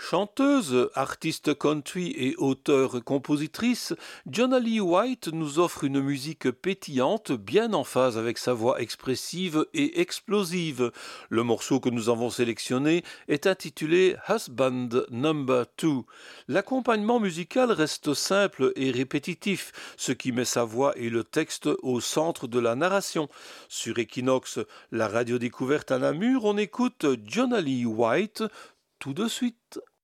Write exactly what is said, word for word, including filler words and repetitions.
Chanteuse, artiste country et auteure-compositrice, Jonna Lee White nous offre une musique pétillante, bien en phase avec sa voix expressive et explosive. Le morceau que nous avons sélectionné est intitulé Husband Number Two. L'accompagnement musical reste simple et répétitif, ce qui met sa voix et le texte au centre de la narration. Sur Equinox, la radio découverte à Namur, on écoute Jonna Lee White tout de suite.